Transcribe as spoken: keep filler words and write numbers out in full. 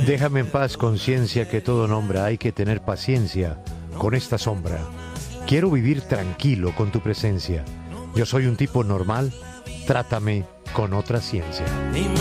Déjame en paz, conciencia que todo nombra. Hay que tener paciencia con esta sombra. Quiero vivir tranquilo con tu presencia. Yo soy un tipo normal. Trátame con otra ciencia.